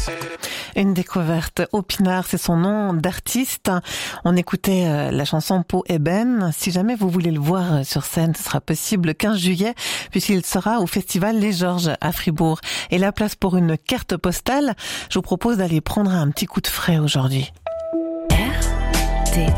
Une découverte. Opinard, c'est son nom d'artiste. On écoutait la chanson Peau ébène. Si jamais vous voulez le voir sur scène, ce sera possible le 15 juillet, puisqu'il sera au festival Les Georges à Fribourg. Et la place pour une carte postale, je vous propose d'aller prendre un petit coup de frais aujourd'hui. RTS.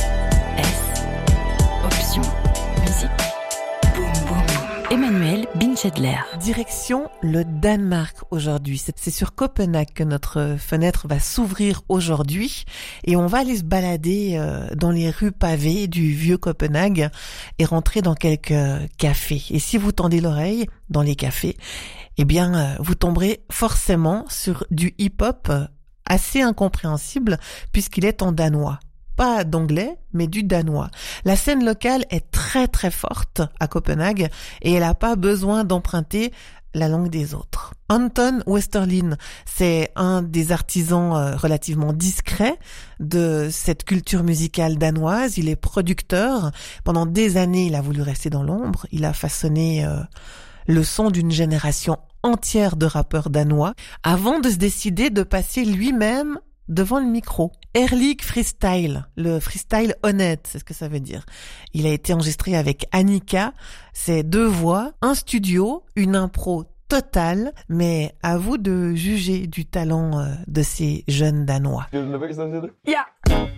Option musique. Boum boum. Emmanuel Binchedler. Direction le Danemark aujourd'hui. C'est sur Copenhague que notre fenêtre va s'ouvrir aujourd'hui et on va aller se balader dans les rues pavées du vieux Copenhague et rentrer dans quelques cafés. Et si vous tendez l'oreille dans les cafés, eh bien vous tomberez forcément sur du hip-hop assez incompréhensible puisqu'il est en danois. Pas d'anglais, mais du danois. La scène locale est très très forte à Copenhague et elle n'a pas besoin d'emprunter la langue des autres. Anton Westerlin, c'est un des artisans relativement discrets de cette culture musicale danoise. Il est producteur. Pendant des années, il a voulu rester dans l'ombre. Il a façonné le son d'une génération entière de rappeurs danois avant de se décider de passer lui-même devant le micro. Erlich Freestyle, le freestyle honnête, c'est ce que ça veut dire. Il a été enregistré avec Annika, c'est 2 voix, un studio, une impro totale, mais à vous de juger du talent de ces jeunes Danois. Ja.